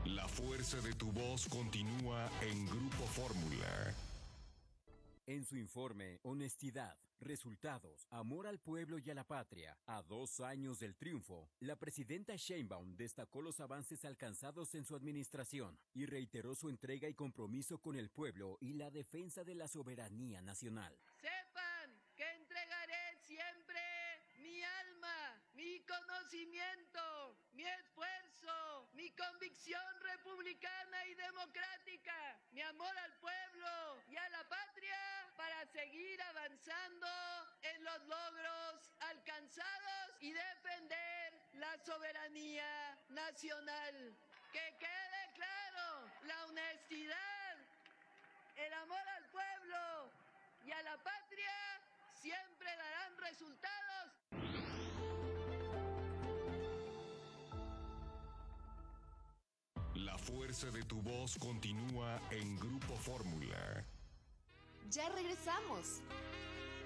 La fuerza de tu voz continúa en Grupo Fórmula. En su informe, Honestidad, Resultados, Amor al Pueblo y a la Patria, a 2 años del triunfo, la presidenta Sheinbaum destacó los avances alcanzados en su administración y reiteró su entrega y compromiso con el pueblo y la defensa de la soberanía nacional. Sepan que entregaré siempre mi alma, mi conocimiento, mi esfuerzo, mi convicción republicana y democrática, mi amor al pueblo y a la patria para seguir avanzando en los logros alcanzados y defender la soberanía nacional. Que quede claro, la honestidad, el amor al pueblo y a la patria siempre darán resultados. La fuerza de tu voz continúa en Grupo Fórmula. Ya regresamos.